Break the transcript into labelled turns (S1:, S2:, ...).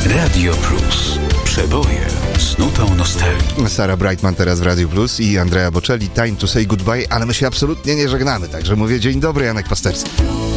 S1: Radio Plus. Przeboje z nutą nostalgii.
S2: Sarah Brightman teraz w Radio Plus i Andrea Bocelli, Time to Say Goodbye, ale my się absolutnie nie żegnamy, także mówię dzień dobry, Janek Pasterski.